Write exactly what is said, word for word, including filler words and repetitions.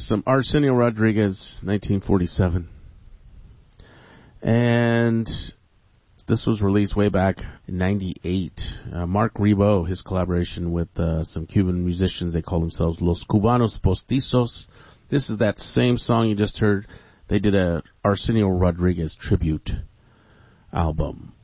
some Arsenio Rodriguez, nineteen forty-seven. And this was released way back in ninety-eight. Uh, Mark Ribot, his collaboration with uh, some Cuban musicians, they call themselves Los Cubanos Postizos. This is that same song you just heard. They did a Arsenio Rodriguez tribute album.